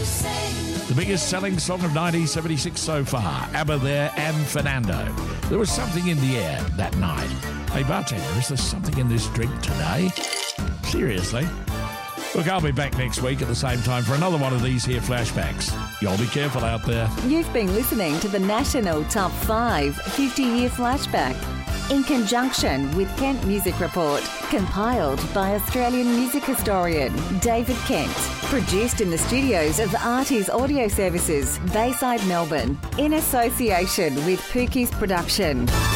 The biggest selling song of 1976 so far, ABBA there and Fernando. There was something in the air that night. Hey bartender, is there something in this drink today? Seriously? Look, I'll be back next week at the same time for another one of these here flashbacks. Y'all be careful out there. You've been listening to the National Top 5 50-Year Flashback in conjunction with Kent Music Report, compiled by Australian music historian David Kent. Produced in the studios of Artie's Audio Services, Bayside, Melbourne, in association with Pookie's Production.